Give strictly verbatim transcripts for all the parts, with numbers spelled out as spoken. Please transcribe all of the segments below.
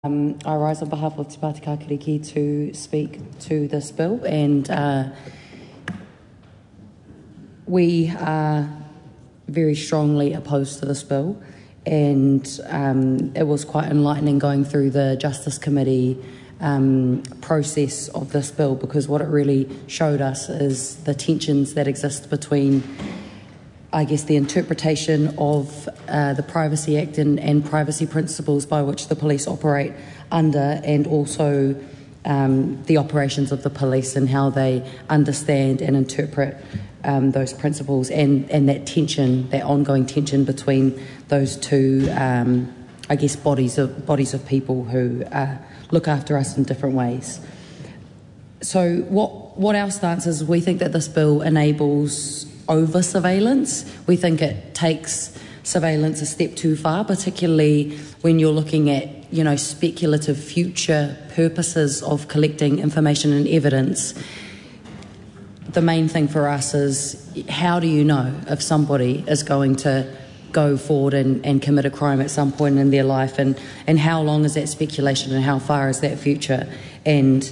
Um, I rise on behalf of Te Pāti Kākiriki to speak to this bill, and uh, we are very strongly opposed to this bill, and um, it was quite enlightening going through the Justice Committee um, process of this bill, because what it really showed us is the tensions that exist between, I guess, the interpretation of uh, the Privacy Act and, and privacy principles by which the police operate under, and also um, the operations of the police and how they understand and interpret um, those principles, and, and that tension, that ongoing tension between those two, um, I guess, bodies of bodies of people who uh, look after us in different ways. So what, what our stance is, we think that this bill enables over surveillance. We think it takes surveillance a step too far, particularly when you're looking at, you know, speculative future purposes of collecting information and evidence. The main thing for us is, how do you know if somebody is going to go forward and, and commit a crime at some point in their life, and, and how long is that speculation and how far is that future? And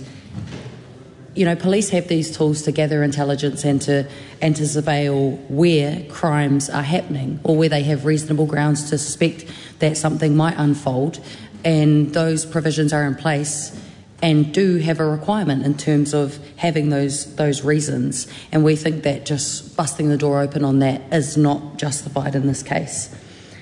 you know, police have these tools to gather intelligence and to and to surveil where crimes are happening, or where they have reasonable grounds to suspect that something might unfold, and those provisions are in place and do have a requirement in terms of having those those reasons. And we think that just busting the door open on that is not justified in this case.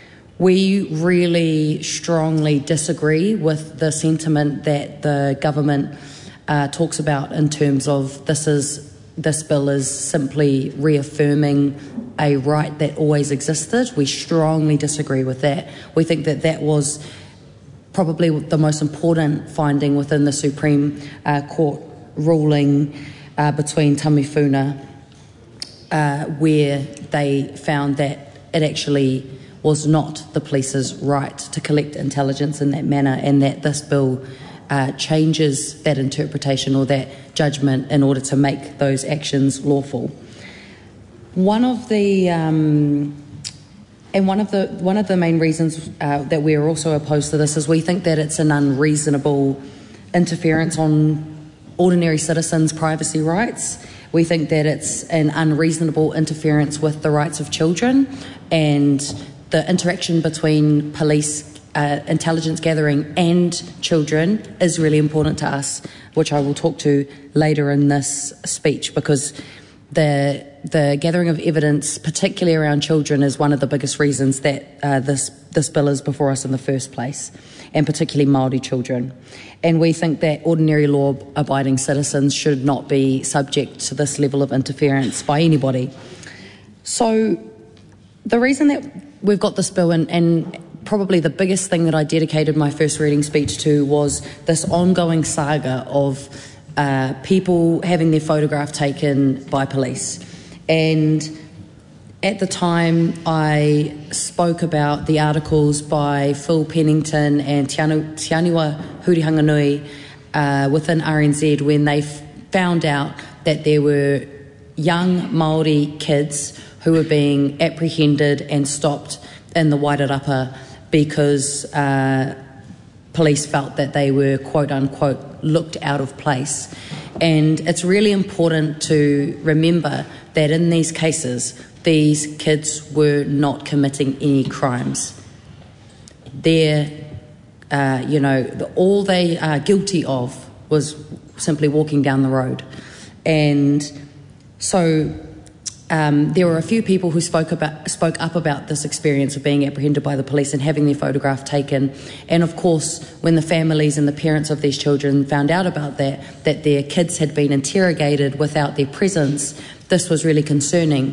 We really strongly disagree with the sentiment that the government Uh, talks about in terms of this is this bill is simply reaffirming a right that always existed. We strongly disagree with that. We think that that was probably the most important finding within the Supreme uh, Court ruling uh, between Tamifuna, uh, where they found that it actually was not the police's right to collect intelligence in that manner, and that this bill Uh, changes that interpretation or that judgment in order to make those actions lawful. One of the um, and one of the one of the main reasons uh, that we are also opposed to this is we think that it's an unreasonable interference on ordinary citizens' privacy rights. We think that it's an unreasonable interference with the rights of children, and the interaction between police Uh, intelligence gathering and children is really important to us, which I will talk to later in this speech, because the the gathering of evidence, particularly around children, is one of the biggest reasons that uh, this this bill is before us in the first place, and particularly Māori children. And we think that ordinary law-abiding citizens should not be subject to this level of interference by anybody. So the reason that we've got this bill, and, and probably the biggest thing that I dedicated my first reading speech to, was this ongoing saga of uh, people having their photograph taken by police. And at the time, I spoke about the articles by Phil Pennington and Tianua Hurihanganui uh, within R N Z, when they f- found out that there were young Māori kids who were being apprehended and stopped in the Wairarapa because uh, police felt that they were, quote unquote, looked out of place. And it's really important to remember that in these cases, these kids were not committing any crimes. They're, uh, you know, the, all they are guilty of was simply walking down the road. And so Um, there were a few people who spoke about spoke up about this experience of being apprehended by the police and having their photograph taken. And of course, when the families and the parents of these children found out about that, that their kids had been interrogated without their presence, this was really concerning.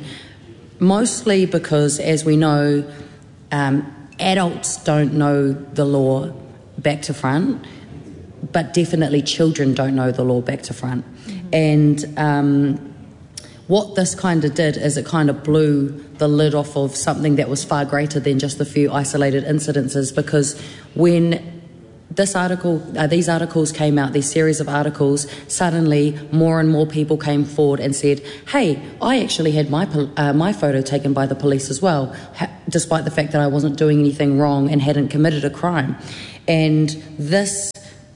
Mostly because, as we know, um, adults don't know the law back to front, but definitely children don't know the law back to front. Mm-hmm. And um, what this kind of did is it kind of blew the lid off of something that was far greater than just a few isolated incidences, because when this article, uh, these articles came out, these series of articles, suddenly more and more people came forward and said, hey, I actually had my uh, my photo taken by the police as well. Ha- despite the fact that I wasn't doing anything wrong and hadn't committed a crime. And this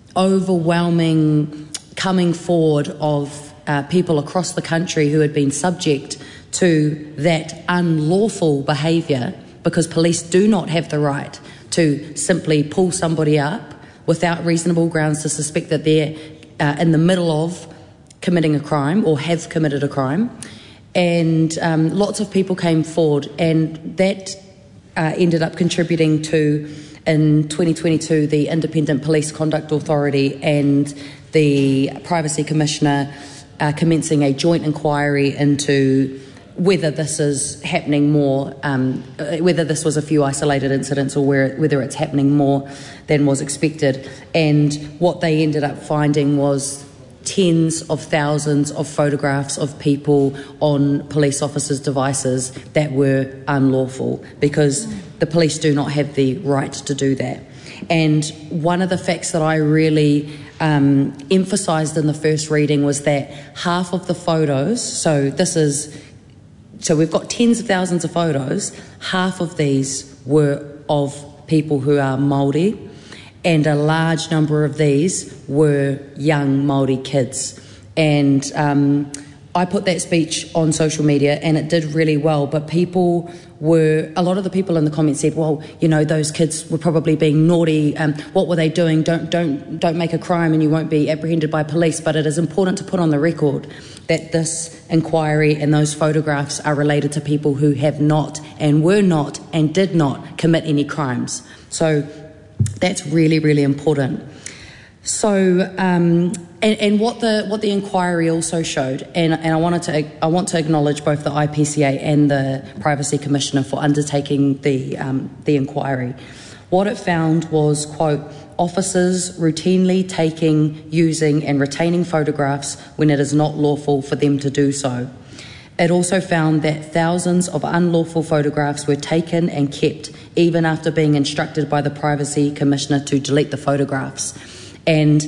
overwhelming coming forward of uh, people across the country who had been subject to that unlawful behaviour, because police do not have the right to simply pull somebody up without reasonable grounds to suspect that they're uh, in the middle of committing a crime or have committed a crime. And um, lots of people came forward, and that uh, ended up contributing to, in twenty twenty-two, the Independent Police Conduct Authority and the Privacy Commissioner uh, commencing a joint inquiry into whether this is happening more, um, whether this was a few isolated incidents or where, whether it's happening more than was expected. And what they ended up finding was tens of thousands of photographs of people on police officers' devices that were unlawful, because the police do not have the right to do that. And one of the facts that I really um, emphasised in the first reading was that half of the photos, so this is, so we've got tens of thousands of photos, half of these were of people who are Māori, and a large number of these were young Māori kids. And um, I put that speech on social media and it did really well, but people were, a lot of the people in the comments said, well, you know, those kids were probably being naughty, um, what were they doing? Don't, don't, don't make a crime and you won't be apprehended by police. But it is important to put on the record that this inquiry and those photographs are related to people who have not and were not and did not commit any crimes. So that's really, really important. So, um, and, and what the what the inquiry also showed, and, and I wanted to I want to acknowledge both the I P C A and the Privacy Commissioner for undertaking the um, the inquiry. What it found was, quote, officers routinely taking, using, and retaining photographs when it is not lawful for them to do so. It also found that thousands of unlawful photographs were taken and kept even after being instructed by the Privacy Commissioner to delete the photographs. And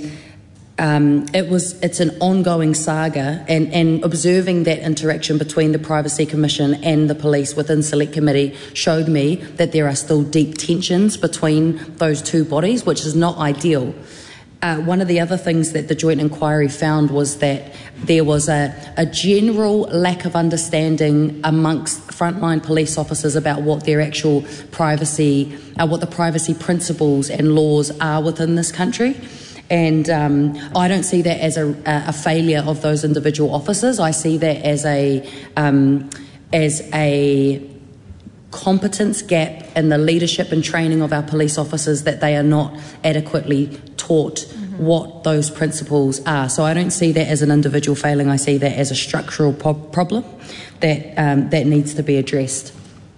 um, it was it's an ongoing saga, and, and observing that interaction between the Privacy Commission and the police within Select Committee showed me that there are still deep tensions between those two bodies, which is not ideal. Uh, one of the other things that the joint inquiry found was that there was a, a general lack of understanding amongst frontline police officers about what their actual privacy, uh, what the privacy principles and laws are within this country. And um, I don't see that as a, a failure of those individual officers. I see that as a um, as a competence gap in the leadership and training of our police officers, that they are not adequately taught mm-hmm. what those principles are. So I don't see that as an individual failing. I see that as a structural po- problem that um, that needs to be addressed.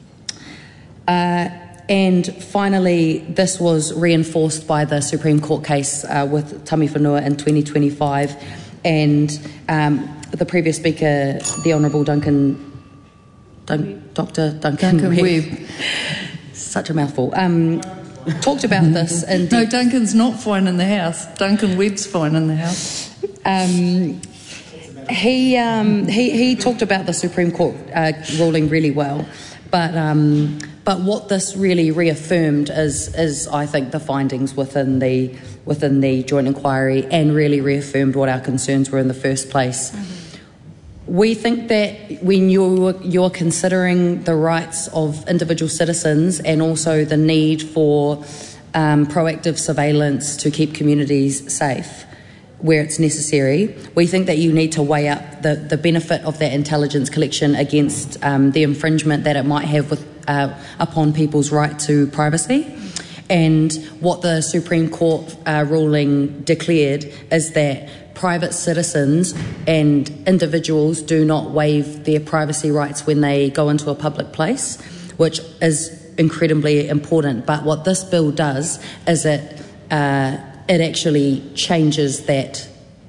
Uh, and finally, this was reinforced by the Supreme Court case uh, with Tamiwhenua in twenty twenty-five, and um, the previous speaker, the Honourable Duncan Dun- Doctor Duncan, Duncan Webb, Webb. Such a mouthful, um, talked about this in No, Duncan's not fine in the house. Duncan Webb's fine in the house. Um, he, um, he he talked about the Supreme Court uh, ruling really well, but um, but what this really reaffirmed is is I think the findings within the within the joint inquiry, and really reaffirmed what our concerns were in the first place. Mm-hmm. We think that when you're, you're considering the rights of individual citizens and also the need for um, proactive surveillance to keep communities safe where it's necessary, we think that you need to weigh up the, the benefit of that intelligence collection against um, the infringement that it might have with, uh, upon people's right to privacy. And what the Supreme Court uh, ruling declared is that private citizens and individuals do not waive their privacy rights when they go into a public place, which is incredibly important. But what this bill does is it uh, it actually changes that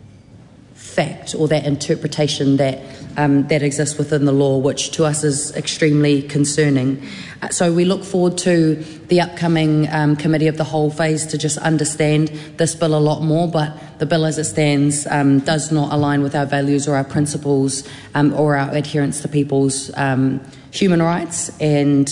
fact or that interpretation that um, that exists within the law, which to us is extremely concerning. Uh, so we look forward to the upcoming um, Committee of the Whole phase to just understand this bill a lot more, but the bill as it stands um, does not align with our values or our principles um, or our adherence to people's um, human rights, and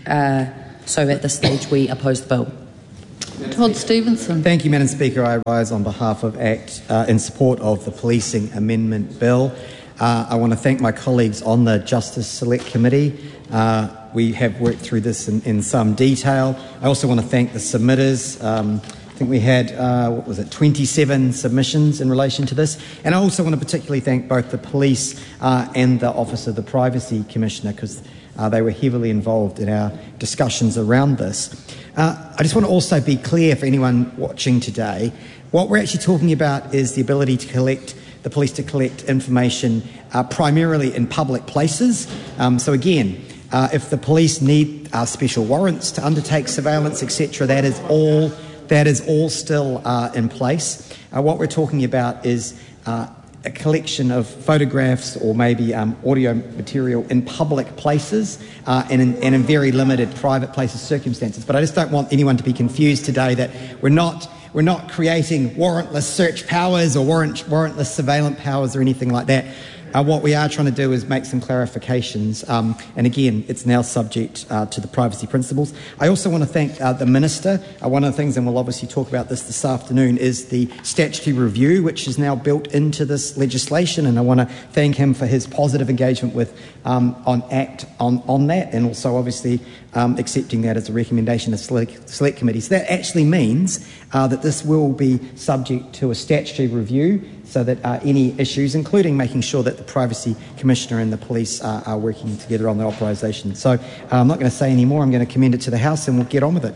Uh, so at this stage, we oppose the bill. Todd Stevenson. Thank you, Madam Speaker. I rise on behalf of ACT uh, in support of the Policing Amendment Bill. Uh, I want to thank my colleagues on the Justice Select Committee. Uh, we have worked through this in, in some detail. I also want to thank the submitters. Um, I think we had, uh, what was it, twenty-seven submissions in relation to this. And I also want to particularly thank both the police uh, and the Office of the Privacy Commissioner, because uh, they were heavily involved in our discussions around this. Uh, I just want to also be clear for anyone watching today, what we're actually talking about is the ability to collect, the police to collect information uh, primarily in public places. Um, so again, uh, if the police need uh, special warrants to undertake surveillance, et cetera, that is all, that is all still uh, in place. Uh, what we're talking about is uh, a collection of photographs or maybe um, audio material in public places uh, and, in, and in very limited private places circumstances. But I just don't want anyone to be confused today that we're not we're not creating warrantless search powers or warrant, warrantless surveillance powers or anything like that. Uh, what we are trying to do is make some clarifications, um, and again, it's now subject uh, to the privacy principles. I also want to thank uh, the Minister. Uh, one of the things, and we'll obviously talk about this this afternoon, is the statutory review, which is now built into this legislation, and I want to thank him for his positive engagement with um, on ACT on, on that, and also obviously um, accepting that as a recommendation of select, select committee. So that actually means uh, that this will be subject to a statutory review, so that uh, any issues, including making sure that the Privacy Commissioner and the police uh, are working together on the authorisation. So uh, I'm not going to say any more. I'm going to commend it to the House and we'll get on with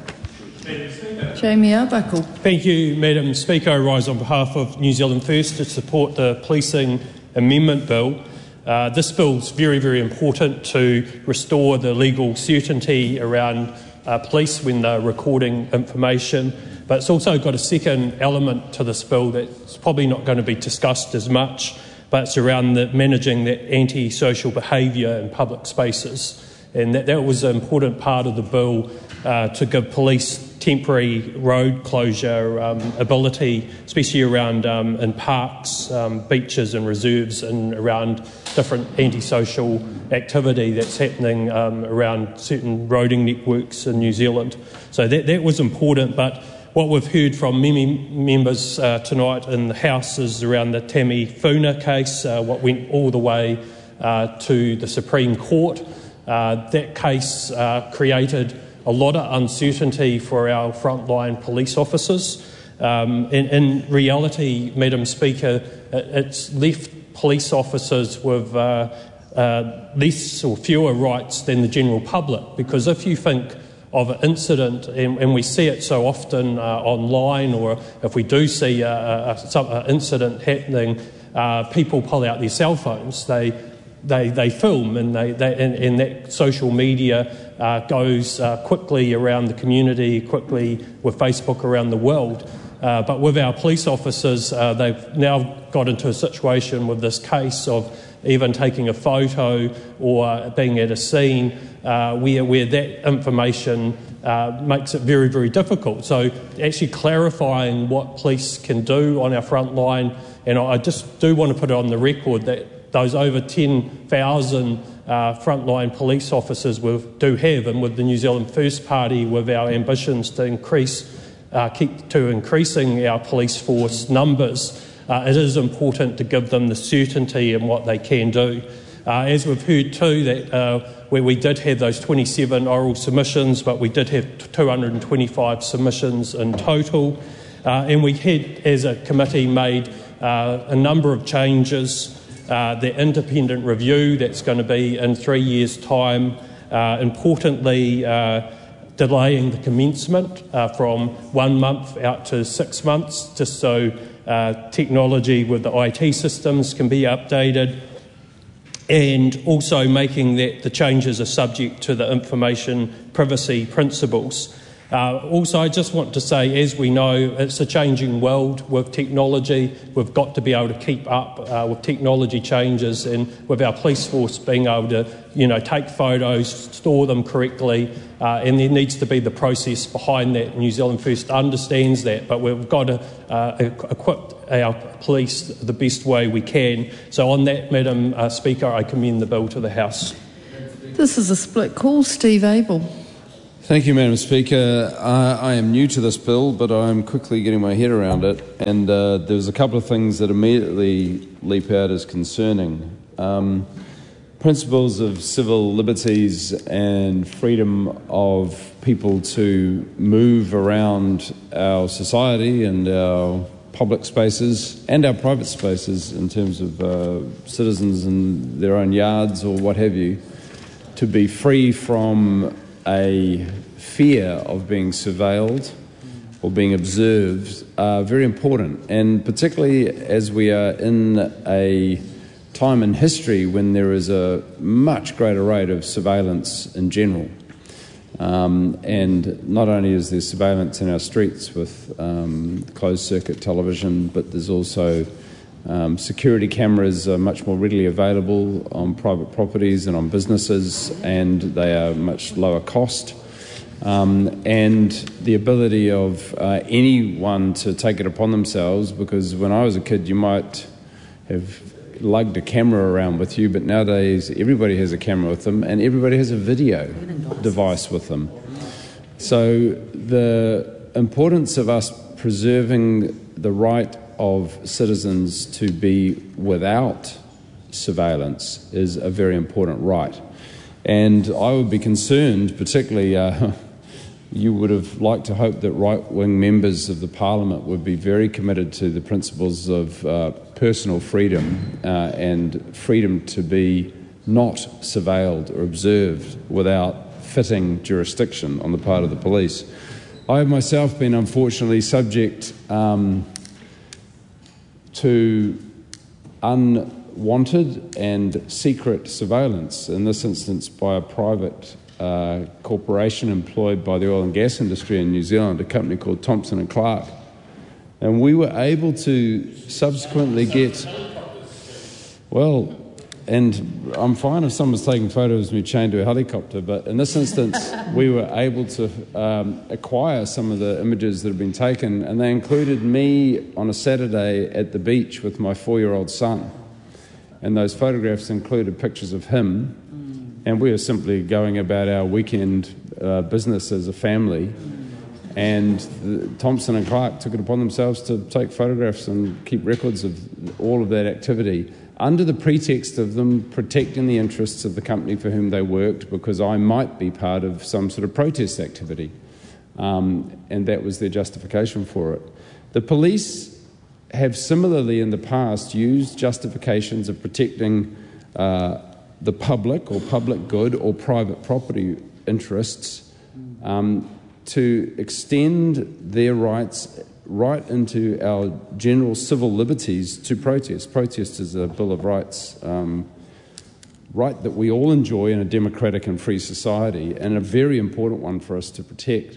it. Jamie Arbuckle. Thank you, Madam Speaker. I rise on behalf of New Zealand First to support the Policing Amendment Bill. Uh, this bill is very, very important to restore the legal certainty around uh, police when they're recording information. But it's also got a second element to this bill that's probably not going to be discussed as much, but it's around the managing that anti-social behaviour in public spaces. And that, that was an important part of the bill uh, to give police temporary road closure um, ability, especially around um, in parks, um, beaches and reserves, and around different antisocial activity that's happening um, around certain roading networks in New Zealand. So that, that was important, but what we've heard from many members uh, tonight in the House is around the Tammy Funa case, uh, what went all the way uh, to the Supreme Court. Uh, that case uh, created a lot of uncertainty for our frontline police officers. Um, in, in reality, Madam Speaker, it's left police officers with uh, uh, less or fewer rights than the general public, because if you think of an incident, and, and we see it so often uh, online, or if we do see a, a, some, an incident happening, uh, people pull out their cell phones, they they, they film, and, they, they, and, and that social media uh, goes uh, quickly around the community, quickly with Facebook around the world. Uh, but with our police officers, uh, they've now got into a situation with this case of even taking a photo or being at a scene uh, where, where that information uh, makes it very, very difficult. So actually clarifying what police can do on our front line, and I just do want to put it on the record that those over ten thousand uh, frontline police officers we do have, and with the New Zealand First Party, with our ambitions to increase, uh, keep to increasing our police force numbers, Uh, it is important to give them the certainty in what they can do. Uh, as we've heard too, that uh, where we did have those twenty-seven oral submissions, but we did have two hundred twenty-five submissions in total. Uh, and we had, as a committee, made uh, a number of changes. Uh, the independent review that's going to be in three years' time. Uh, importantly, uh, delaying the commencement uh, from one month out to six months, just so uh, technology with the I T systems can be updated, and also making that the changes are subject to the information privacy principles. Uh, also, I just want to say, as we know, it's a changing world with technology. We've got to be able to keep up uh, with technology changes, and with our police force being able to, you know, take photos, store them correctly, uh, and there needs to be the process behind that. New Zealand First understands that, but we've got to uh, equip our police the best way we can. So on that, Madam uh, Speaker, I commend the bill to the House. This is a split call. Steve Abel. Thank you, Madam Speaker. Uh, I am new to this bill, but I'm quickly getting my head around it, and uh, there's a couple of things that immediately leap out as concerning. Um, principles of civil liberties and freedom of people to move around our society and our public spaces and our private spaces in terms of uh, citizens in their own yards or what have you, to be free from a fear of being surveilled or being observed are very important, and particularly as we are in a time in history when there is a much greater rate of surveillance in general. Um, and not only is there surveillance in our streets with um, closed-circuit television, but there's also um, security cameras are much more readily available on private properties and on businesses, and they are much lower cost. Um, and the ability of uh, anyone to take it upon themselves, because when I was a kid you might have lugged a camera around with you, but nowadays everybody has a camera with them and everybody has a video device with them. So the importance of us preserving the right of citizens to be without surveillance is a very important right. And I would be concerned, particularly uh, you would have liked to hope that right-wing members of the Parliament would be very committed to the principles of uh, personal freedom uh, and freedom to be not surveilled or observed without fitting jurisdiction on the part of the police. I have myself been unfortunately subject um, to unwanted and secret surveillance, in this instance by a private uh, corporation employed by the oil and gas industry in New Zealand, a company called Thompson and Clark. And we were able to subsequently get, well, and I'm fine if someone's taking photos of me chained to a helicopter, but in this instance we were able to um, acquire some of the images that have been taken, and they included me on a Saturday at the beach with my four-year-old son. And those photographs included pictures of him, and we were simply going about our weekend uh, business as a family. And the, Thompson and Clark took it upon themselves to take photographs and keep records of all of that activity, under the pretext of them protecting the interests of the company for whom they worked, because I might be part of some sort of protest activity. Um, and that was their justification for it. The police have similarly in the past used justifications of protecting uh, the public or public good or private property interests um, to extend their rights right into our general civil liberties to protest. Protest is a Bill of Rights um, right that we all enjoy in a democratic and free society, and a very important one for us to protect.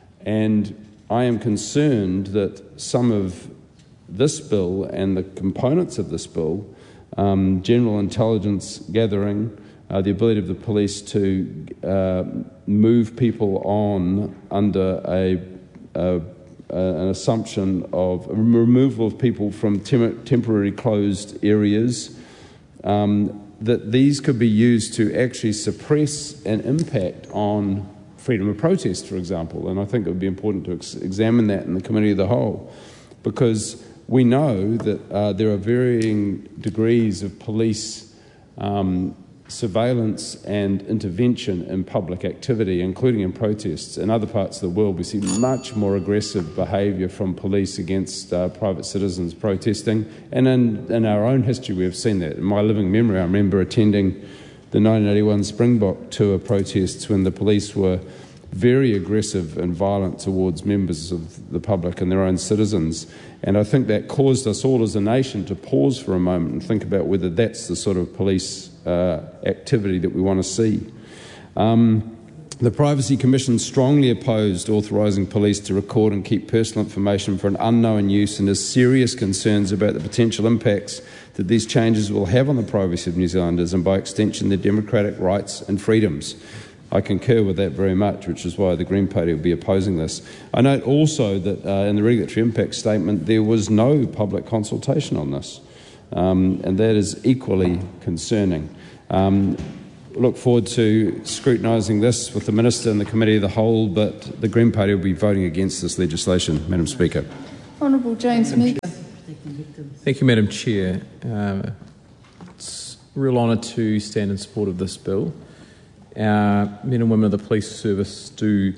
And I am concerned that some of this bill and the components of this bill, um, general intelligence gathering, uh, the ability of the police to uh, move people on under a, a, a an assumption of a removal of people from tem- temporary closed areas, um, that these could be used to actually suppress an impact on freedom of protest, for example. And I think it would be important to ex- examine that in the committee of the whole, because we know that uh, there are varying degrees of police um, surveillance and intervention in public activity, including in protests. In other parts of the world, we see much more aggressive behaviour from police against uh, private citizens protesting. And in, in our own history, we have seen that. In my living memory, I remember attending the nineteen eighty-one Springbok tour protests when the police were very aggressive and violent towards members of the public and their own citizens. And I think that caused us all as a nation to pause for a moment and think about whether that's the sort of police uh, activity that we want to see. Um, the Privacy Commission strongly opposed authorising police to record and keep personal information for an unknown use, and has serious concerns about the potential impacts that these changes will have on the privacy of New Zealanders and, by extension, their democratic rights and freedoms. I concur with that very much, which is why the Green Party will be opposing this. I note also that uh, in the regulatory impact statement there was no public consultation on this, um, and that is equally concerning. Um, look forward to scrutinising this with the Minister and the Committee of the Whole, but the Green Party will be voting against this legislation. Madam Speaker. Honourable James Meaker. Thank you, Madam Chair. Uh, it's a real honour to stand in support of this bill. Our men and women of the police service do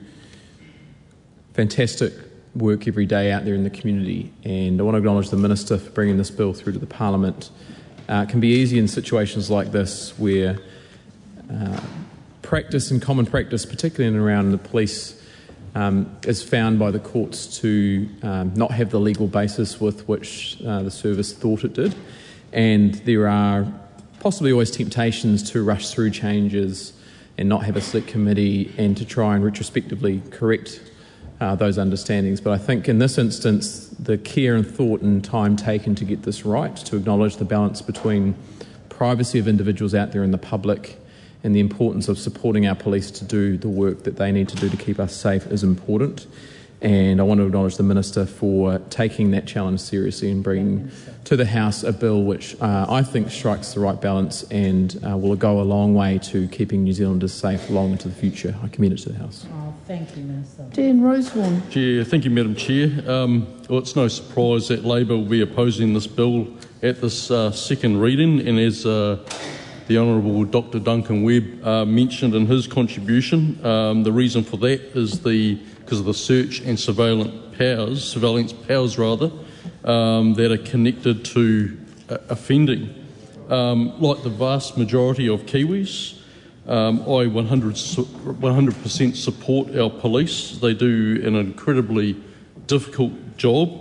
fantastic work every day out there in the community, and I want to acknowledge the Minister for bringing this bill through to the Parliament. Uh, it can be easy in situations like this where uh, practice and common practice, particularly in and around the police, um, is found by the courts to um, not have the legal basis with which uh, the service thought it did, and there are possibly always temptations to rush through changes and not have a select committee and to try and retrospectively correct uh, those understandings. But I think in this instance, the care and thought and time taken to get this right, to acknowledge the balance between privacy of individuals out there in the public and the importance of supporting our police to do the work that they need to do to keep us safe is important. And I want to acknowledge the Minister for taking that challenge seriously and bringing to the House a bill which uh, I think strikes the right balance and uh, will go a long way to keeping New Zealanders safe long into the future. I commend it to the House. Oh, thank you, Minister. Dan Rosewarne. Chair, thank you, Madam Chair. Um, well, it's no surprise that Labor will be opposing this bill at this uh, second reading, and as uh, the Honourable Doctor Duncan Webb uh, mentioned in his contribution, um, the reason for that is the because of the search and surveillance powers, surveillance powers rather, um, that are connected to uh, offending. Um, like the vast majority of Kiwis, um, I one hundred percent support our police. They do an incredibly difficult job,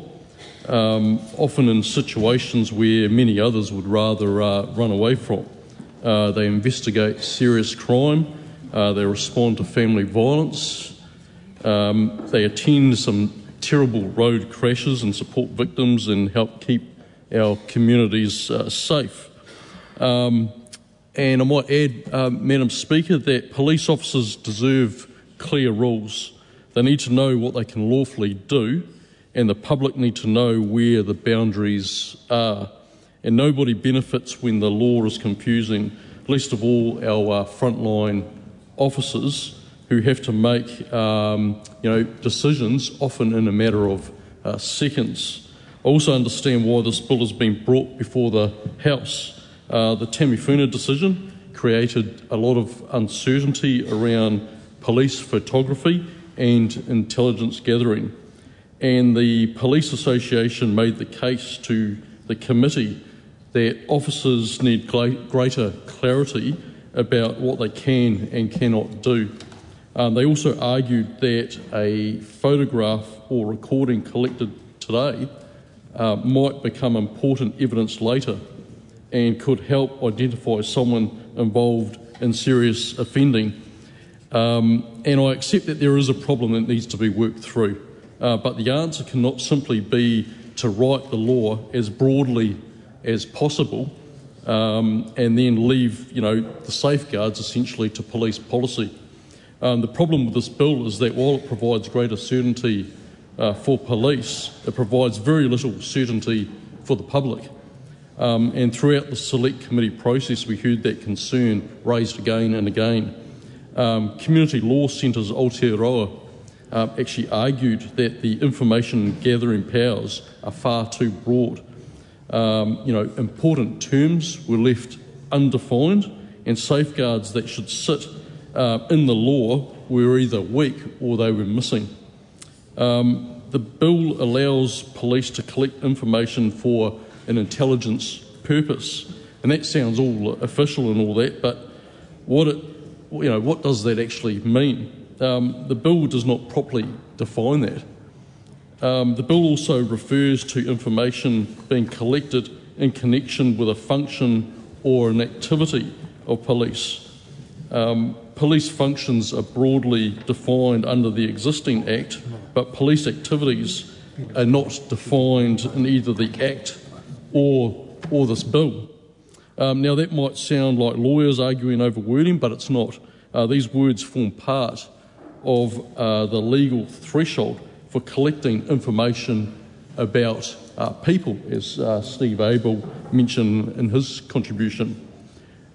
um, often in situations where many others would rather uh, run away from. Uh, they investigate serious crime, uh, they respond to family violence, um, they attend some terrible road crashes and support victims and help keep our communities uh, safe. Um, and I might add, uh, Madam Speaker, that police officers deserve clear rules. They need to know what they can lawfully do, and the public need to know where the boundaries are. And nobody benefits when the law is confusing, least of all our uh, frontline officers who have to make um, you know, decisions often in a matter of uh, seconds. I also understand why this bill has been brought before the House. Uh, the Tamifuna decision created a lot of uncertainty around police photography and intelligence gathering. And the Police Association made the case to the committee that officers need greater clarity about what they can and cannot do. Um, they also argued that a photograph or recording collected today uh, might become important evidence later and could help identify someone involved in serious offending. Um, and I accept that there is a problem that needs to be worked through, uh, but the answer cannot simply be to write the law as broadly as possible um, and then leave, you know, the safeguards essentially to police policy. Um, the problem with this bill is that while it provides greater certainty uh, for police, it provides very little certainty for the public. Um, and throughout the Select Committee process, we heard that concern raised again and again. Um, Community Law Centre's Aotearoa uh, actually argued that the information gathering powers are far too broad. Um, you know, important terms were left undefined, and safeguards that should sit uh, in the law were either weak or they were missing. Um, the bill allows police to collect information for an intelligence purpose, and that sounds all official and all that, but what it, you know, what does that actually mean? Um, the bill does not properly define that. Um, the bill also refers to information being collected in connection with a function or an activity of police. Um, police functions are broadly defined under the existing Act, but police activities are not defined in either the Act or, or this bill. Um, now, that might sound like lawyers arguing over wording, but it's not. Uh, these words form part of uh, the legal threshold for collecting information about uh, people, as uh, Steve Abel mentioned in his contribution.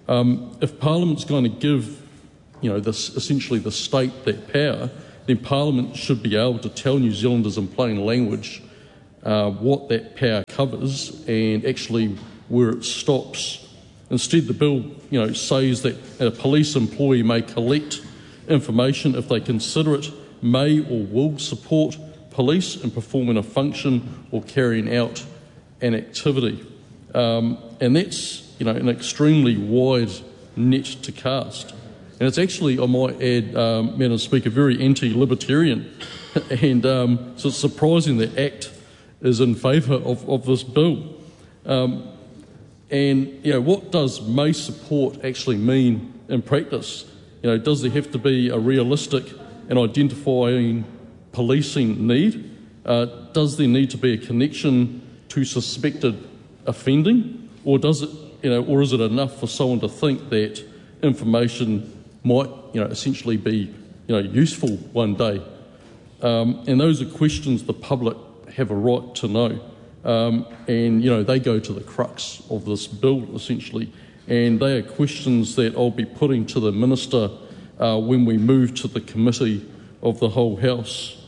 Um, if Parliament's going to give, you know, this, essentially the state that power, then Parliament should be able to tell New Zealanders in plain language uh, what that power covers and actually where it stops. Instead, the bill, you know, says that a police employee may collect information if they consider it may or will support police in performing a function or carrying out an activity. Um, and that's, you know, an extremely wide net to cast. And it's actually, I might add, um, Madam Speaker, very anti-libertarian. and um, so it's surprising that ACT is in favour of, of this bill. Um, and, you know, what does may support actually mean in practice? You know, does there have to be a realistic and identifying policing need? Uh, does there need to be a connection to suspected offending? Or does it, you know, or is it enough for someone to think that information might, you know, essentially be, you know, useful one day? Um, and those are questions the public have a right to know. Um, and, you know, they go to the crux of this bill, essentially. And they are questions that I'll be putting to the Minister uh, when we move to the committee of the whole House.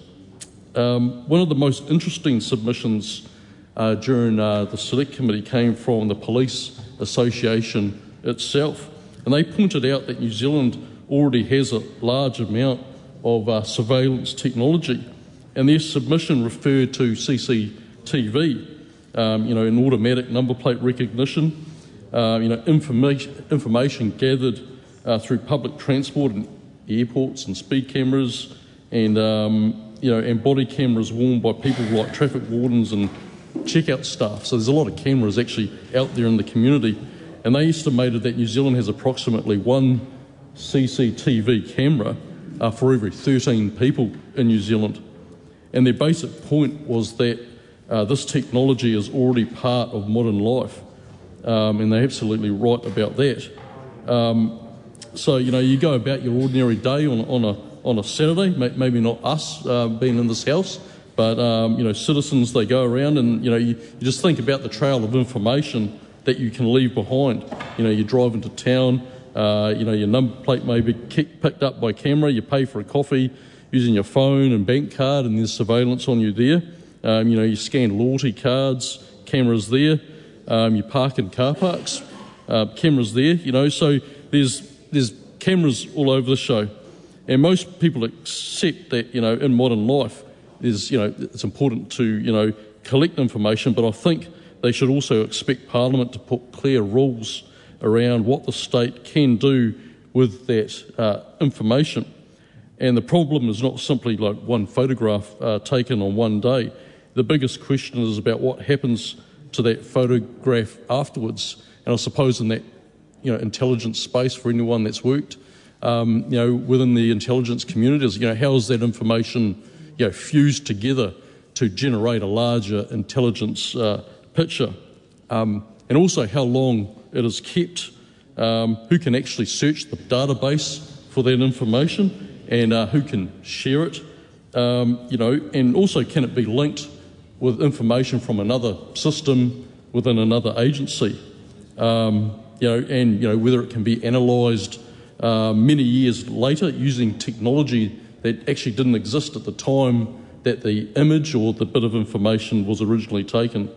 Um, one of the most interesting submissions uh, during uh, the Select Committee came from the Police Association itself. And they pointed out that New Zealand already has a large amount of uh, surveillance technology. And their submission referred to C C T V, um, you know, in automatic number plate recognition, uh, you know, information, information gathered uh, through public transport and airports and speed cameras, and um, you know, and body cameras worn by people like traffic wardens and checkout staff. So there's a lot of cameras actually out there in the community, and they estimated that New Zealand has approximately one C C T V camera uh, for every thirteen people in New Zealand. And their basic point was that uh, this technology is already part of modern life, um, and they're absolutely right about that. Um, so, you know, you go about your ordinary day on, on, a, on a Saturday, maybe not us uh, being in this house, but, um, you know, citizens, they go around and, you know, you, you just think about the trail of information that you can leave behind. You know, you drive into town, uh, you know, your number plate may be kick, picked up by camera, you pay for a coffee using your phone and bank card, and there's surveillance on you there. Um, you know, you scan loyalty cards, cameras there. Um, you park in car parks, uh, cameras there. You know, so there's there's cameras all over the show, and most people accept that, you know, in modern life, is, you know, it's important to, you know, collect information, but I think they should also expect Parliament to put clear rules around what the state can do with that uh, information. And the problem is not simply like one photograph uh, taken on one day. The biggest question is about what happens to that photograph afterwards. And I suppose in that, you know, intelligence space for anyone that's worked, um, you know, within the intelligence communities, you know, how is that information, you know, fused together to generate a larger intelligence uh, picture? Um, and also how long it is kept, um, who can actually search the database for that information, and uh, who can share it, um, you know, and also can it be linked with information from another system within another agency, um, you know, and, you know, whether it can be analysed uh, many years later using technology that actually didn't exist at the time that the image or the bit of information was originally taken.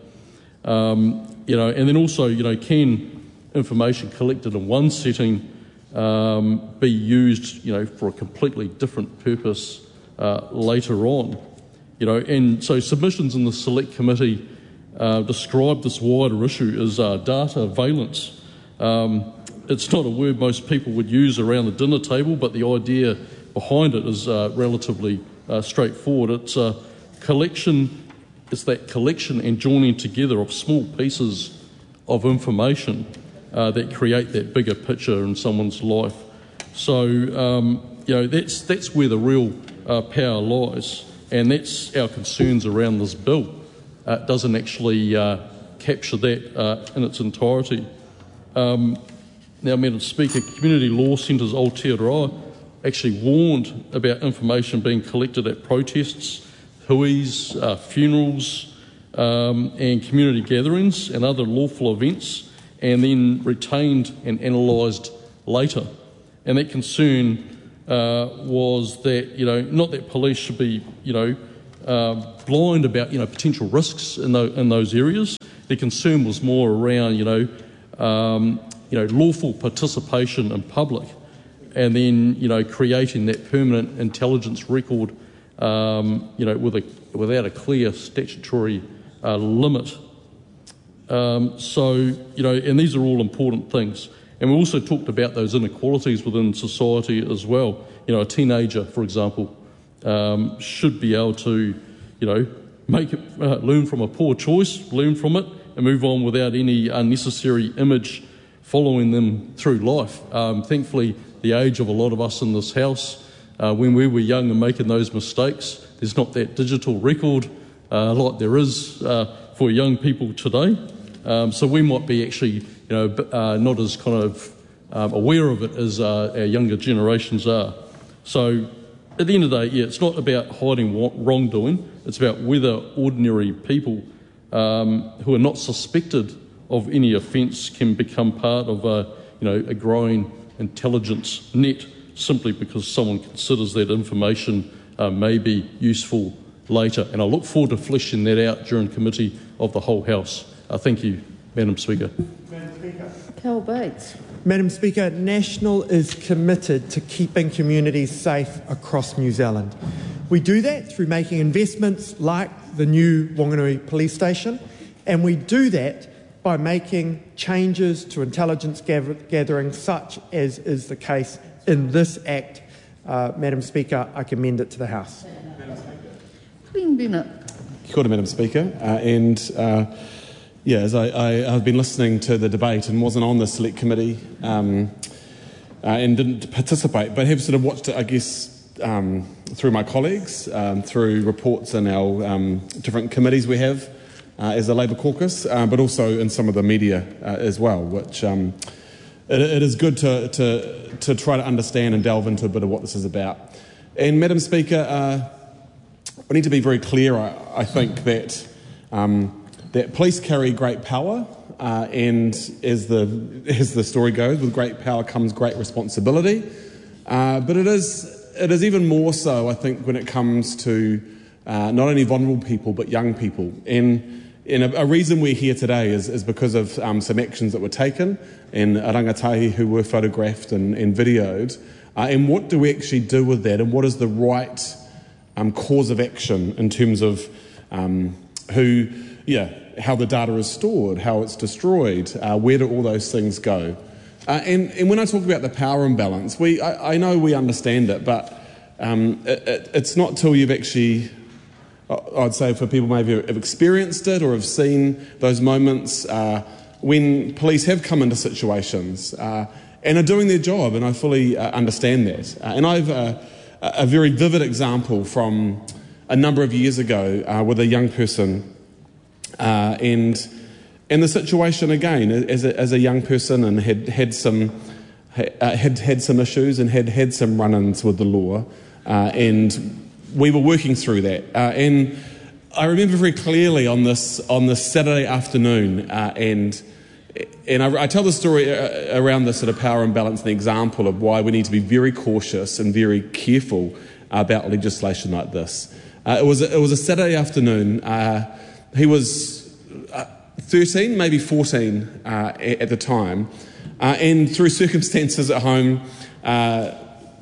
Um, you know, and then also, you know, can information collected in one setting Um, be used, you know, for a completely different purpose uh, later on, you know, and so submissions in the Select Committee uh, describe this wider issue as uh, data valence. Um, it's not a word most people would use around the dinner table, but the idea behind it is uh, relatively uh, straightforward. It's a collection, it's that collection and joining together of small pieces of information Uh, that create that bigger picture in someone's life. So, um, you know, that's that's where the real uh, power lies, and that's our concerns around this bill. Uh, it doesn't actually uh, capture that uh, in its entirety. Um, now, Madam Speaker, Community Law Centre's Aotearoa actually warned about information being collected at protests, hui's, uh, funerals, um, and community gatherings and other lawful events, and then retained and analysed later. And that concern uh, was that, you know, not that police should be, you know, uh, blind about, you know, potential risks in, the, in those areas. The concern was more around, you know, um, you know, lawful participation in public, and then, you know, creating that permanent intelligence record, um, you know, with a, without a clear statutory uh, limit. Um, so, you know, and these are all important things. And we also talked about those inequalities within society as well. You know, a teenager, for example, um, should be able to, you know, make it, uh, learn from a poor choice, learn from it, and move on without any unnecessary image following them through life. Um, thankfully, the age of a lot of us in this house, uh, when we were young and making those mistakes, there's not that digital record uh, like there is uh, for young people today. Um, so we might be actually, you know, uh, not as kind of um, aware of it as uh, our younger generations are. So at the end of the day, yeah, it's not about hiding wrongdoing. It's about whether ordinary people um, who are not suspected of any offence can become part of a, you know, a growing intelligence net simply because someone considers that information uh, may be useful later. And I look forward to fleshing that out during committee of the whole House. Uh, thank you, Madam Speaker. Madam Speaker. Cal Bates. Madam Speaker, National is committed to keeping communities safe across New Zealand. We do that through making investments like the new Whanganui Police Station, and we do that by making changes to intelligence gather gathering, such as is the case in this Act. Uh, Madam Speaker, I commend it to the House. Glenn Bennett. Kia ora, Madam Speaker. Uh, and uh, yeah, as I, I, I've been listening to the debate and wasn't on the Select Committee um, uh, and didn't participate, but have sort of watched it, I guess, um, through my colleagues, um, through reports in our um, different committees we have uh, as a Labour caucus, uh, but also in some of the media uh, as well, which um, it, it is good to, to, to try to understand and delve into a bit of what this is about. And Madam Speaker, uh, we need to be very clear, I, I think, that um, that police carry great power, uh, and as the as the story goes, with great power comes great responsibility. Uh, but it is it is even more so, I think, when it comes to uh, not only vulnerable people but young people. And, and a, a reason we're here today is, is because of um, some actions that were taken and rangatahi who were photographed and, and videoed. Uh, and what do we actually do with that? And what is the right um, cause of action in terms of um, who, yeah. how the data is stored, how it's destroyed, uh, where do all those things go? Uh, and, and when I talk about the power imbalance, we, I, I know we understand it, but um, it, it, it's not till you've actually, I'd say for people maybe have experienced it or have seen those moments uh, when police have come into situations uh, and are doing their job, and I fully uh, understand that. Uh, and I have a, a very vivid example from a number of years ago uh, with a young person. Uh, and and the situation again, as a, as a young person, and had had some uh, had had some issues and had had some run-ins with the law, uh, and we were working through that. Uh, and I remember very clearly on this on this Saturday afternoon, uh, and and I, I tell the story around this sort of power imbalance and the example of why we need to be very cautious and very careful about legislation like this. Uh, it was a, it was a Saturday afternoon. Uh, He was uh, thirteen, maybe fourteen uh, at the time, uh, and through circumstances at home, uh,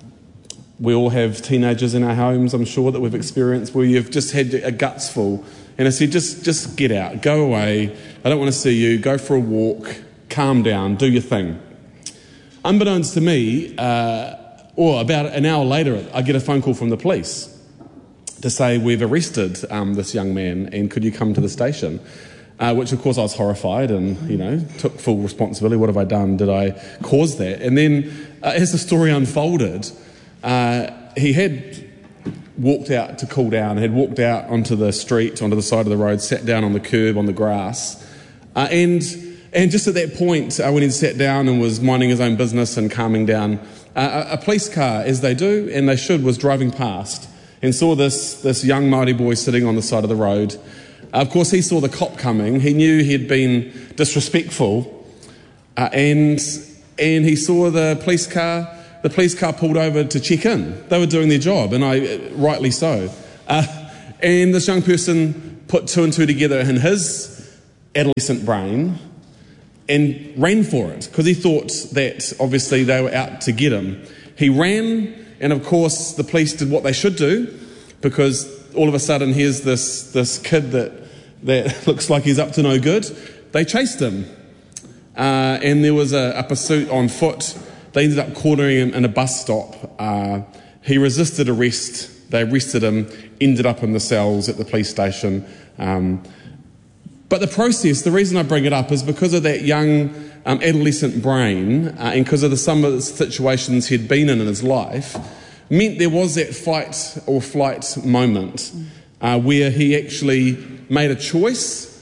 we all have teenagers in our homes, I'm sure, that we've experienced, where you've just had a guts full, and I said, just, just get out, go away, I don't want to see you, go for a walk, calm down, do your thing. Unbeknownst to me, uh, or about an hour later, I get a phone call from the police to say, we've arrested um, this young man and could you come to the station? Uh, which, of course, I was horrified and, you know, took full responsibility. What have I done? Did I cause that? And then, uh, as the story unfolded, uh, he had walked out to cool down, had walked out onto the street, onto the side of the road, sat down on the curb, on the grass. Uh, and and just at that point, uh, when he'd sat down and was minding his own business and calming down, uh, a, a police car, as they do, and they should, was driving past and saw this, this young Māori boy sitting on the side of the road. Uh, of course, he saw the cop coming. He knew he'd been disrespectful. uh, and and he saw the police car. The police car pulled over to check in. They were doing their job, and I rightly so. Uh, and this young person put two and two together in his adolescent brain and ran for it because he thought that obviously they were out to get him. He ran, and of course the police did what they should do, because all of a sudden here's this this kid that that looks like he's up to no good. They chased him, uh, and there was a, a pursuit on foot. They ended up cornering him in a bus stop. Uh, he resisted arrest. They arrested him, ended up in the cells at the police station. Um, but the process, the reason I bring it up is because of that young um, adolescent brain, uh, and because of the, some of the situations he'd been in in his life, meant there was that fight or flight moment uh, where he actually made a choice.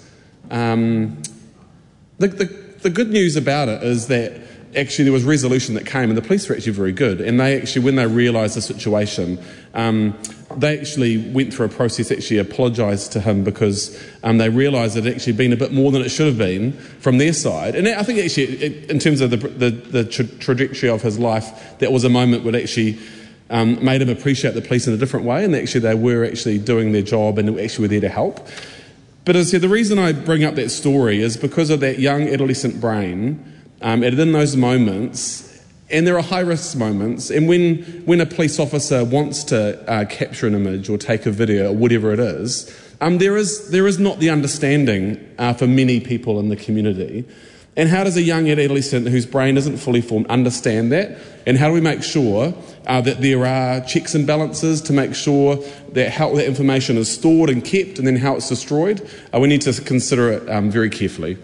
Um, the, the, the good news about it is that actually there was resolution that came, and the police were actually very good, and they actually, when they realised the situation, um, they actually went through a process, actually apologised to him, because um, they realised it had actually been a bit more than it should have been from their side. And I think actually, it, in terms of the, the, the tra- trajectory of his life, that was a moment that actually um, made him appreciate the police in a different way, and actually they were actually doing their job and actually were there to help. But as I said, the reason I bring up that story is because of that young adolescent brain. Um, and in those moments, and there are high-risk moments, and when, when a police officer wants to uh, capture an image or take a video or whatever it is, um, there is there is not the understanding uh, for many people in the community. And how does a young adolescent whose brain isn't fully formed understand that? And how do we make sure uh, that there are checks and balances to make sure that how that information is stored and kept, and then how it's destroyed? Uh, we need to consider it um, very carefully.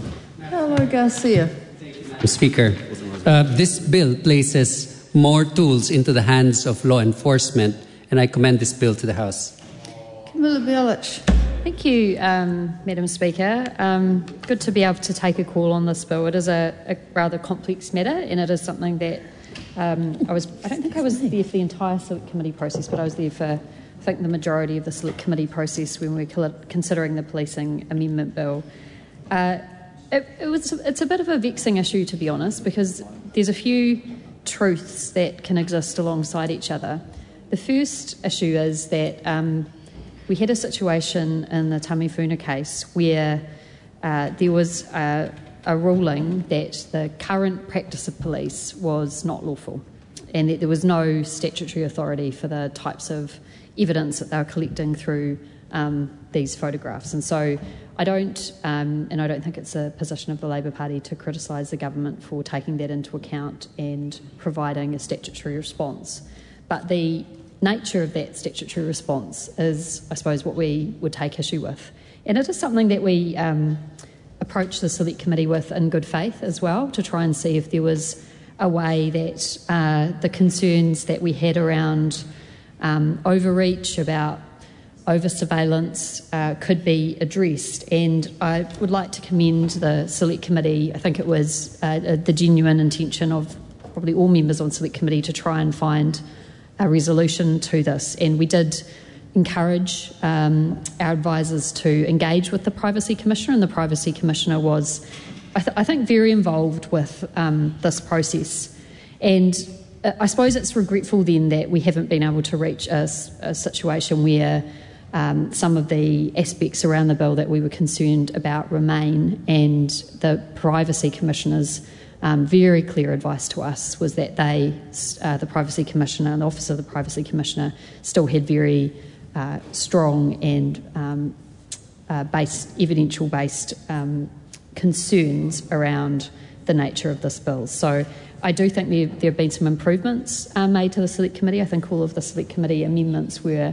Hello, Garcia. Mister Speaker, uh, this bill places more tools into the hands of law enforcement, and I commend this bill to the House. Camilla Bielich. Thank you, um, Madam Speaker. Um, good to be able to take a call on this bill. It is a, a rather complex matter, and it is something that um, I was. I don't think I was there for the entire Select Committee process, but I was there for, I think, the majority of the Select Committee process when we were considering the Policing Amendment Bill. Uh, It, it was, it's a bit of a vexing issue, to be honest, because there's a few truths that can exist alongside each other. The first issue is that um, we had a situation in the Tamifuna case where uh, there was a, a ruling that the current practice of police was not lawful, and that there was no statutory authority for the types of evidence that they were collecting through um, these photographs. And so I don't, um, and I don't think it's a position of the Labour Party to criticise the government for taking that into account and providing a statutory response. But the nature of that statutory response is, I suppose, what we would take issue with. And it is something that we um, approached the Select Committee with in good faith as well, to try and see if there was a way that uh, the concerns that we had around um, overreach, about over surveillance uh, could be addressed. And I would like to commend the Select Committee. I think it was uh, the genuine intention of probably all members on Select Committee to try and find a resolution to this. And we did encourage um, our advisors to engage with the Privacy Commissioner, and the Privacy Commissioner was, I, th- I think, very involved with um, this process. And I suppose it's regretful then that we haven't been able to reach a, a situation where Um, some of the aspects around the bill that we were concerned about remain, and the Privacy Commissioner's um, very clear advice to us was that they, uh, the Privacy Commissioner and the Office of the Privacy Commissioner, still had very uh, strong and um, uh, based, evidential-based um, concerns around the nature of this bill. So I do think there, there have been some improvements uh, made to the Select Committee. I think all of the Select Committee amendments were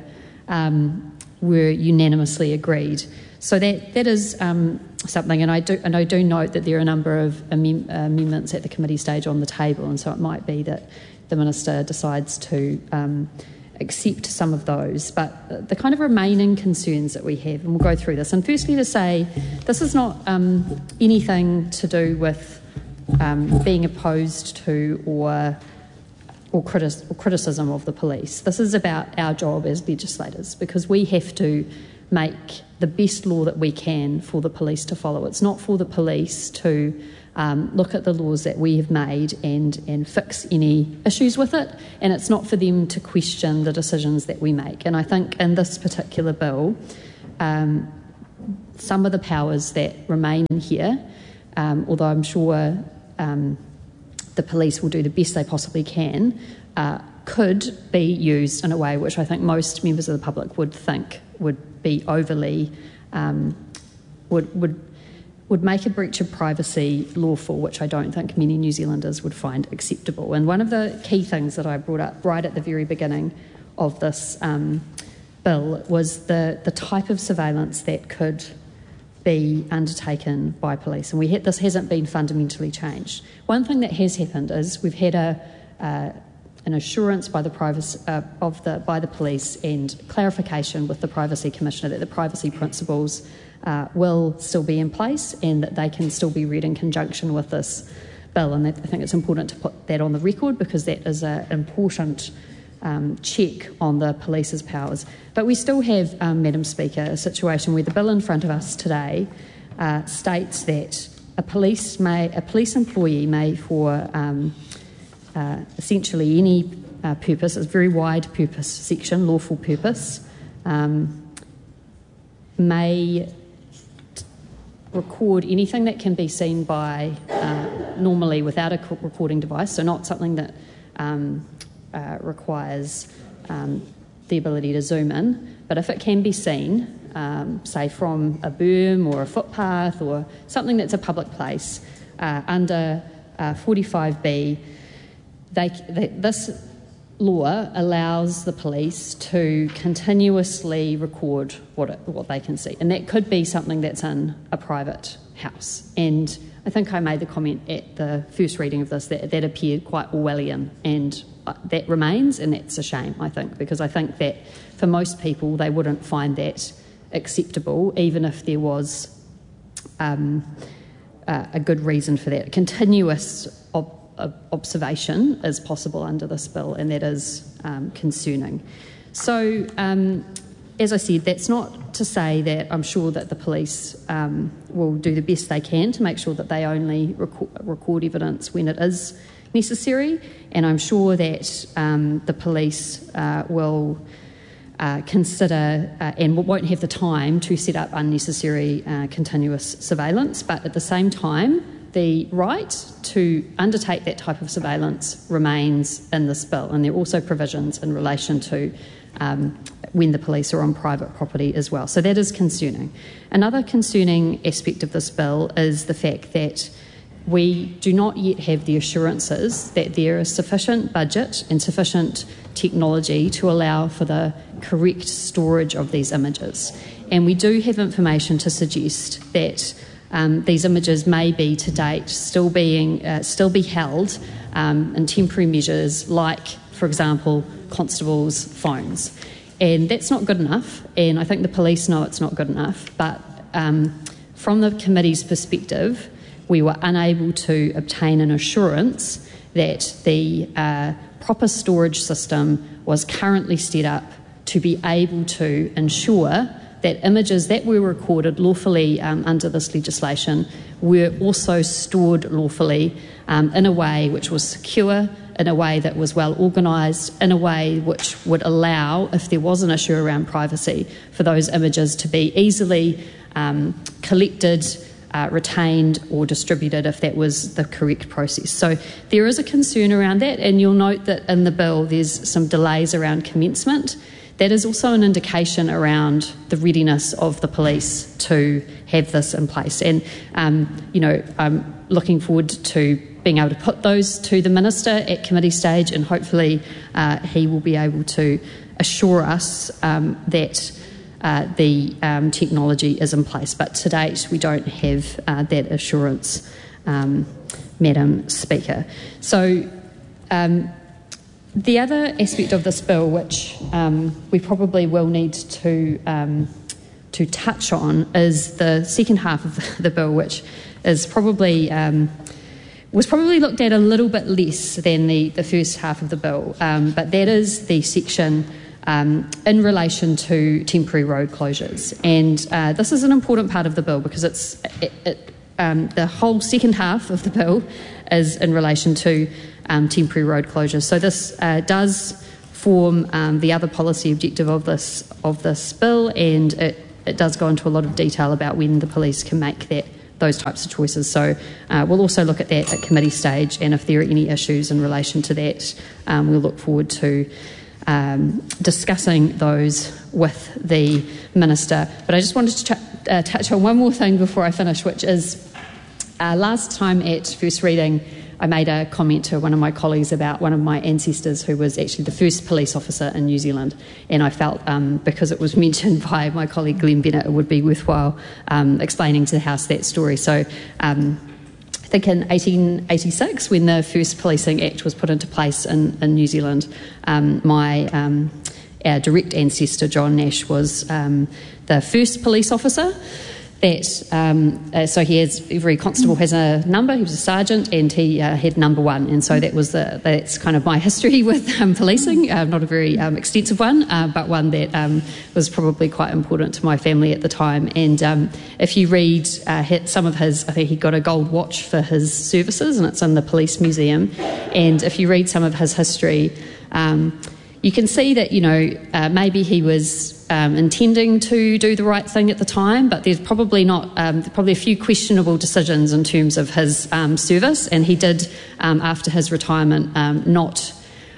um, were unanimously agreed. So that that is um, something, and I do and I do note that there are a number of amem- uh, amendments at the committee stage on the table, and so it might be that the Minister decides to um, accept some of those. But the kind of remaining concerns that we have, and we'll go through this, and firstly to say this is not um, anything to do with um, being opposed to or Or, critis- or criticism of the police. This is about our job as legislators, because we have to make the best law that we can for the police to follow. It's not for the police to um, look at the laws that we have made and, and fix any issues with it, and it's not for them to question the decisions that we make. And I think in this particular bill, um, some of the powers that remain here, um, although I'm sure um, the police will do the best they possibly can, uh, could be used in a way which I think most members of the public would think would be overly, um, would would would make a breach of privacy lawful, which I don't think many New Zealanders would find acceptable. And one of the key things that I brought up right at the very beginning of this um, bill was the, the type of surveillance that could be undertaken by police. And we had, this hasn't been fundamentally changed. One thing that has happened is we've had a uh, an assurance by the privacy, uh, of the by the police and clarification with the Privacy Commissioner that the privacy principles uh, will still be in place and that they can still be read in conjunction with this bill. And that, I think it's important to put that on the record because that is an important um, check on the police's powers. But we still have, um, Madam Speaker, a situation where the bill in front of us today uh, states that a police may a police employee may for um, Uh, essentially any uh, purpose, it's a very wide purpose section, lawful purpose, um, may t- record anything that can be seen by uh, normally without a recording device, so not something that um, uh, requires um, the ability to zoom in, but if it can be seen, um, say from a berm or a footpath or something that's a public place, uh, under uh, forty-five B, They, they, this law allows the police to continuously record what it, what they can see, and that could be something that's in a private house. And I think I made the comment at the first reading of this that that appeared quite Orwellian, and that remains, and that's a shame, I think, because I think that for most people they wouldn't find that acceptable, even if there was um, uh, a good reason for that. Continuous ob- observation is possible under this bill, and that is um, concerning. So, um, as I said, that's not to say that I'm sure that the police um, will do the best they can to make sure that they only record, record evidence when it is necessary, and I'm sure that um, the police uh, will uh, consider uh, and won't have the time to set up unnecessary uh, continuous surveillance, but at the same time, the right to undertake that type of surveillance remains in this bill, and there are also provisions in relation to um, when the police are on private property as well. So that is concerning. Another concerning aspect of this bill is the fact that we do not yet have the assurances that there is sufficient budget and sufficient technology to allow for the correct storage of these images. And we do have information to suggest that Um, these images may be to date still being uh, still be held um, in temporary measures, like, for example, constables' phones, and that's not good enough. And I think the police know it's not good enough. But um, from the committee's perspective, we were unable to obtain an assurance that the uh, proper storage system was currently set up to be able to ensure that images that were recorded lawfully um, under this legislation were also stored lawfully um, in a way which was secure, in a way that was well organised, in a way which would allow, if there was an issue around privacy, for those images to be easily um, collected, uh, retained or distributed if that was the correct process. So there is a concern around that, and you'll note that in the bill there's some delays around commencement. That is also an indication around the readiness of the police to have this in place. And, um, you know, I'm looking forward to being able to put those to the Minister at committee stage, and hopefully uh, he will be able to assure us um, that uh, the um, technology is in place. But to date, we don't have uh, that assurance, um, Madam Speaker. So, um, the other aspect of this bill, which um, we probably will need to um, to touch on, is the second half of the, the bill, which is probably um, was probably looked at a little bit less than the, the first half of the bill. Um, but that is the section um, in relation to temporary road closures. And uh, this is an important part of the bill because it's it, it, um, the whole second half of the bill is in relation to um, temporary road closures. So this uh, does form um, the other policy objective of this of this bill, and it, it does go into a lot of detail about when the police can make that those types of choices. So uh, we'll also look at that at committee stage, and if there are any issues in relation to that, um, we'll look forward to um, discussing those with the Minister. But I just wanted to ch- uh, touch on one more thing before I finish, which is uh, last time at first reading I made a comment to one of my colleagues about one of my ancestors who was actually the first police officer in New Zealand, and I felt um, because it was mentioned by my colleague Glenn Bennett, it would be worthwhile um, explaining to the House that story. So um, I think in eighteen eighty-six, when the first Policing Act was put into place in, in New Zealand, um, my um, our direct ancestor John Nash was um, the first police officer. That, um, uh, so he has, every constable has a number, he was a sergeant, and he uh, had number one, and so that was the, that's kind of my history with um, policing, uh, not a very um, extensive one, uh, but one that um, was probably quite important to my family at the time. And um, if you read uh, some of his, I think he got a gold watch for his services, and it's in the Police Museum, and if you read some of his history, um, you can see that, you know, uh, maybe he was um, intending to do the right thing at the time, but there's probably not, um, probably a few questionable decisions in terms of his um, service, and he did, um, after his retirement, um, not,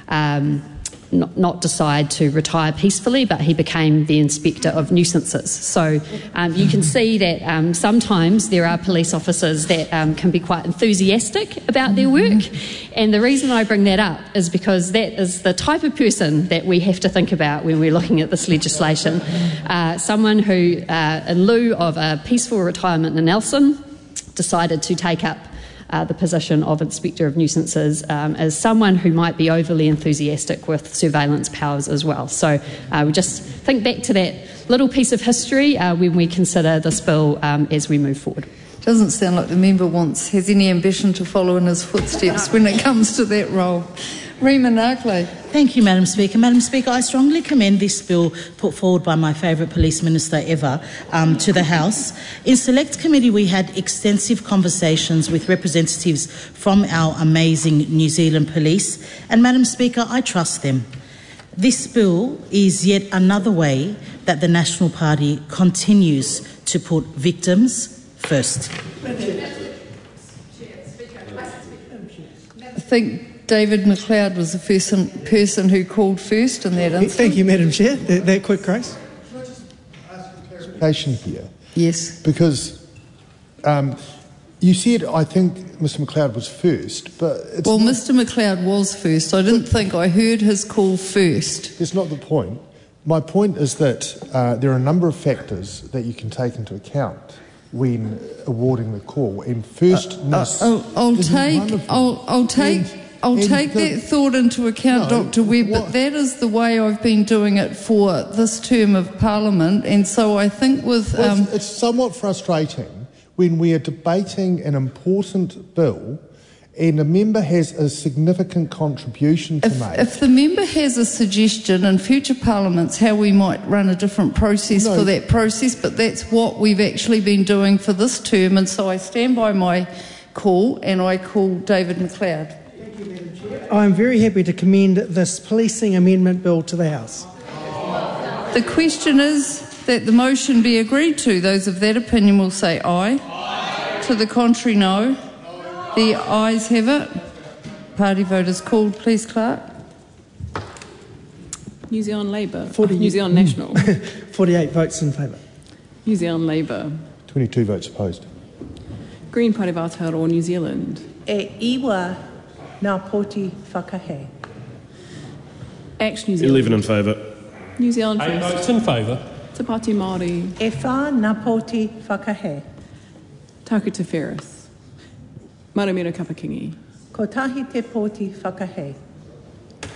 um, not not decide to retire peacefully, but he became the Inspector of Nuisances. So um, you can see that um, sometimes there are police officers that um, can be quite enthusiastic about their work, and the reason I bring that up is because that is the type of person that we have to think about when we're looking at this legislation. Uh, someone who, uh, in lieu of a peaceful retirement in Nelson, decided to take up Uh, the position of Inspector of Nuisances um, as someone who might be overly enthusiastic with surveillance powers as well. So uh, we just think back to that little piece of history uh, when we consider this bill um, as we move forward. Doesn't sound like the member wants has any ambition to follow in his footsteps when it comes to that role. Rima Narkley. Thank you, Madam Speaker. Madam Speaker, I strongly commend this bill put forward by my favourite police minister ever um, to the House. In Select Committee, we had extensive conversations with representatives from our amazing New Zealand police, and Madam Speaker, I trust them. This bill is yet another way that the National Party continues to put victims first. I think David McLeod was the first person who called first in that instance. Thank you, Madam Chair. That, that quick, Grace. Can I just ask a clarification here? Yes. Because um, you said, I think Mister McLeod was first, but it's well, not, Mister McLeod was first. I didn't think I heard his call first. That's not the point. My point is that uh, there are a number of factors that you can take into account when awarding the call, and firstness. Uh, uh, I'll, I'll take. I'll, I'll take. And, I'll and take the, that thought into account, no, Doctor Webb, what? But that is the way I've been doing it for this term of Parliament, and so I think with... Well, um, it's, it's somewhat frustrating when we are debating an important bill and a member has a significant contribution to if, make. If the member has a suggestion in future Parliaments how we might run a different process no. for that process, but that's what we've actually been doing for this term, and so I stand by my call and I call David McLeod. I'm very happy to commend this policing amendment bill to the House. The question is that the motion be agreed to. Those of that opinion will say aye. Aye. To the contrary, no. no. The ayes have it. Party vote is called. Please, Clark. New Zealand Labour. forty, New Zealand National. forty-eight votes in favour. New Zealand Labour. twenty-two votes opposed. Green Party of Aotearoa New Zealand. E iwa Ngā Poti Whakahe. Action New Zealand. eleven in favour. New Zealand Eight First. votes in favour. Te Pāti Māori. E whā Ngā Poti Whakahe. Taku Te Ferris. Marumiro Kapakingi. Ko tahi te poti whakahe.